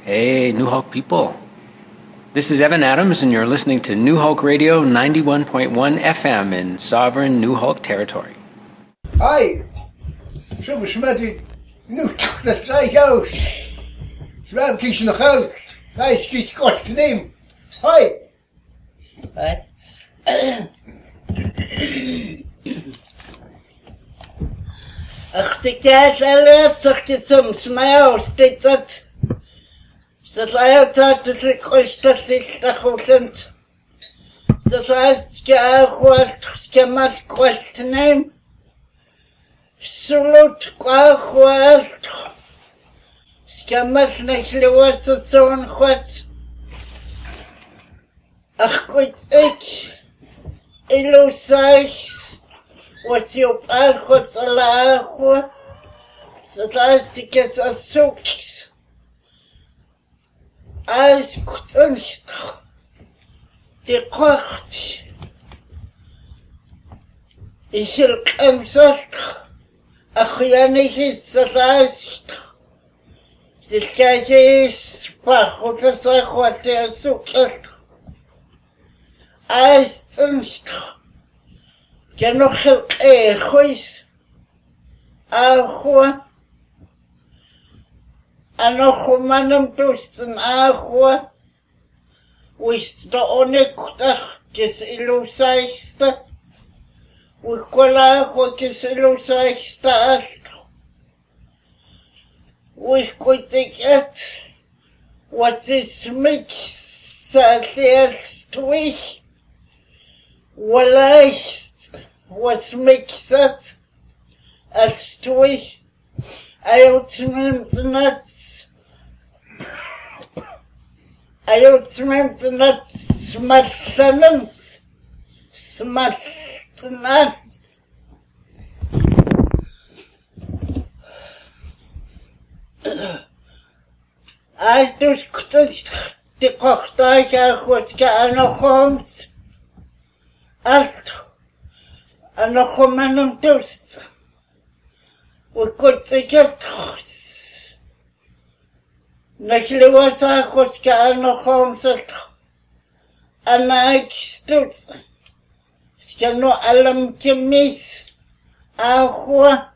Hey, New Hulk people. This is Evan Adams, and you're listening to New Hulk Radio 91.1 FM in sovereign New Hulk territory. Hi, soms met u nu dat zij juist. Zwaar kiezen nog geld. Hij is kies kort te nemen. Hi. Wat? Ach, de kaas alleen zegt je soms mij aus, dit dat. Dat altijd dat ik ooit dat is dat goed. Dat heißt, ik maar kort te nemen. Salut, kwart. Скамаш нахлёваться сон хоть. Ах, хоть эк, илусайс, вот ёпар хоть алаху, сатастике сосукис. Айс кутанштх, ти кохт. Ишил камсаштх, ах, я не хиссатастх. Здесь пахнет захватывая сукет. Айстенштх. Я нохил эхойс. Ахуа. А нохуманом тустен ахуа. Уист до онекутах кис илусайста. Уикола ахуа кис илусайста астх. We could get what is mix als twee. Wellicht wat mix dat als twee. Uitneemt net smartens. Smartens. Als dus de kochtijker wordt geanochomd. Als anochomen toest. We kunnen het. Nachlewaza wordt geanochomd. En ik stoot. Ik no allem gemis. Ahua.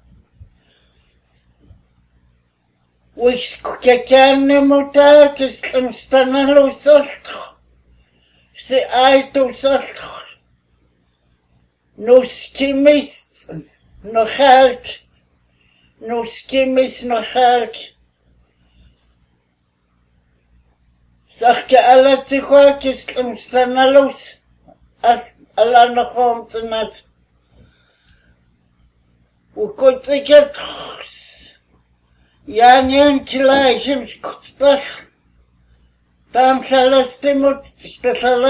Уж какая мута, кислым становился стрх. Все айту стрх. Ну скимис, но халк. Ну скимис, но халк. Сахке alla тихо, кислым становился. Alla нахом ценат. У коцикет. Я не килаем скутах. Там шалостимут, что